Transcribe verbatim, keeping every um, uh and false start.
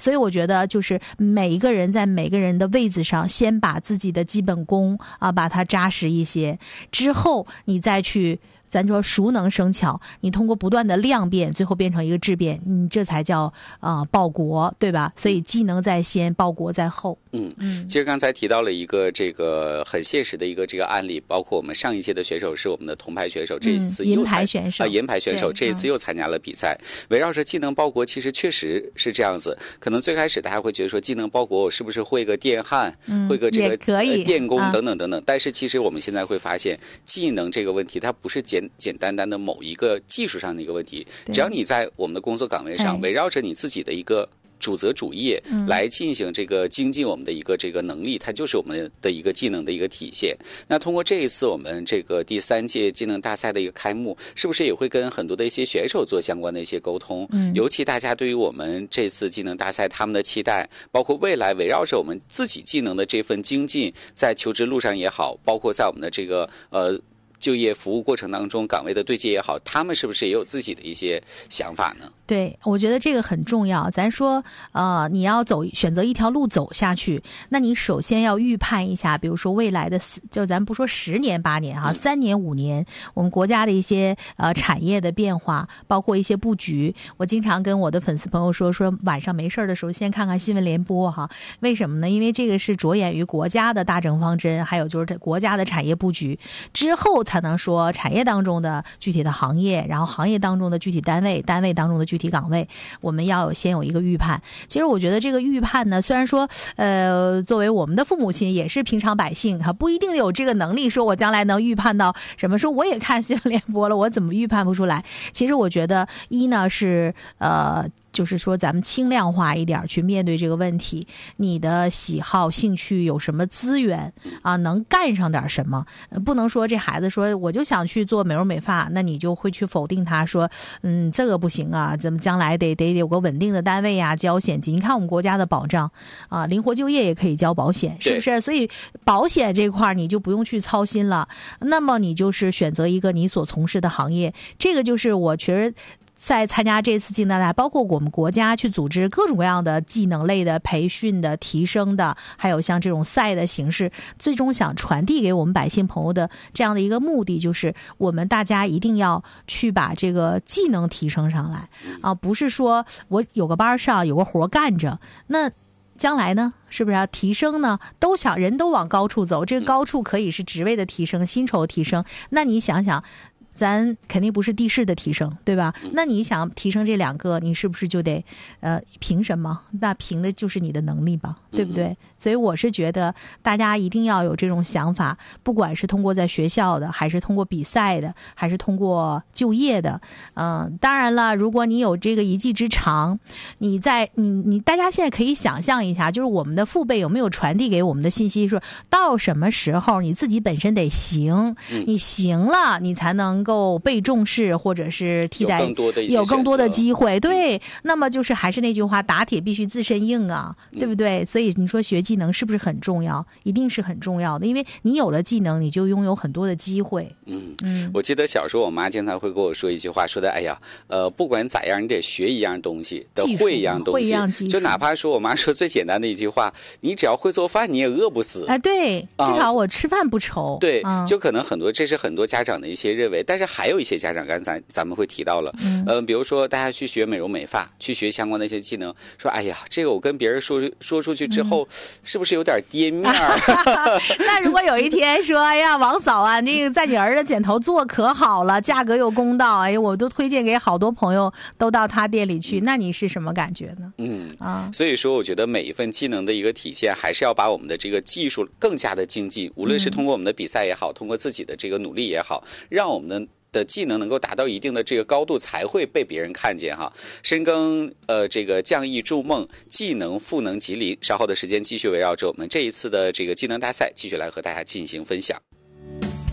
所以我觉得就是每一个人在每个人的位子上，先把自己的基本功啊，把它扎实一些，之后你再去。咱说熟能生巧，你通过不断的量变，最后变成一个质变，你这才叫啊、呃、报国，对吧？所以技能在先，报国在后。 嗯嗯，其实刚才提到了一个这个很现实的一个这个案例，包括我们上一届的选手是我们的铜牌选手，这一次又银牌选手啊银牌选手这一次又参加了比赛。围绕着技能报国，其实确实是这样子。可能最开始大家会觉得说技能报国，我是不是会个电焊， 嗯、 会个这个可以电工等等等等、啊。但是其实我们现在会发现，技能这个问题它不是简简单单的某一个技术上的一个问题，只要你在我们的工作岗位上围绕着你自己的一个主责主业来进行这个精进我们的一个这个能力，它就是我们的一个技能的一个体现。那通过这一次我们这个第三届技能大赛的一个开幕，是不是也会跟很多的一些选手做相关的一些沟通？嗯，尤其大家对于我们这次技能大赛他们的期待，包括未来围绕着我们自己技能的这份精进，在求职路上也好，包括在我们的这个呃。就业服务过程当中岗位的对接也好，他们是不是也有自己的一些想法呢？ 对，我觉得这个很重要。咱说呃，你要走选择一条路走下去，那你首先要预判一下，比如说未来的就咱不说十年八年哈、啊，三年五年我们国家的一些呃产业的变化，包括一些布局。我经常跟我的粉丝朋友说说晚上没事的时候先看看新闻联播哈。为什么呢？因为这个是着眼于国家的大政方针，还有就是国家的产业布局之后才能说产业当中的具体的行业，然后行业当中的具体单位，单位当中的具体岗位，我们要有先有一个预判。其实我觉得这个预判呢，虽然说呃，作为我们的父母亲也是平常百姓哈，不一定有这个能力说我将来能预判到什么，说我也看新闻联播了，我怎么预判不出来？其实我觉得一呢是呃就是说咱们轻量化一点去面对这个问题，你的喜好兴趣有什么资源啊，能干上点什么，不能说这孩子说我就想去做美容美发，那你就会去否定他说嗯这个不行啊，怎么将来得得有个稳定的单位啊，交险金。你看我们国家的保障啊，灵活就业也可以交保险，是不是？所以保险这块你就不用去操心了，那么你就是选择一个你所从事的行业，这个就是我觉得在参加这次技能大赛，包括我们国家去组织各种各样的技能类的培训的、提升的，还有像这种赛的形式，最终想传递给我们百姓朋友的这样的一个目的，就是我们大家一定要去把这个技能提升上来啊，不是说我有个班上有个活干着，那将来呢，是不是要提升呢？都想人都往高处走，这个高处可以是职位的提升、薪酬提升，那你想想。咱肯定不是地势的提升，对吧？那你想提升这两个，你是不是就得呃凭什么？那凭的就是你的能力吧，对不对？所以我是觉得大家一定要有这种想法，不管是通过在学校的，还是通过比赛的，还是通过就业的。嗯、呃，当然了，如果你有这个一技之长，你在你你大家现在可以想象一下，就是我们的父辈有没有传递给我们的信息，说到什么时候你自己本身得行，你行了，你才能够被重视，或者是替代有更多的有更多的机会。对，那么就是还是那句话，打铁必须自身硬啊，对不对？所以你说学技能是不是很重要？一定是很重要的，因为你有了技能，你就拥有很多的机会。 嗯嗯，我记得小时候我妈经常会跟我说一句话，说的哎呀，呃，不管咋样，你得学一样东西，得会一样东西，就哪怕说我妈说最简单的一句话，你只要会做饭，你也饿不死。 哎，对，至少我吃饭不愁。 啊、对、嗯，就可能很多，这是很多家长的一些认为，但是还有一些家长，刚才咱咱们会提到了，嗯、呃，比如说大家去学美容美发，去学相关的一些技能，说哎呀，这个我跟别人说说出去之后，嗯、是不是有点跌面儿？ 那如果有一天说，哎呀，王嫂啊，那个在你儿子剪头做可好了，价格又公道，哎呀，我都推荐给好多朋友都到他店里去，嗯、那你是什么感觉呢？ 嗯啊，所以说我觉得每一份技能的一个体现，还是要把我们的这个技术更加的精进，无论是通过我们的比赛也好，通过自己的这个努力也好，让我们的。的技能能够达到一定的这个高度，才会被别人看见哈。深耕呃这个匠艺筑梦，技能赋能吉林。稍后的时间继续围绕着我们这一次的这个技能大赛，继续来和大家进行分享。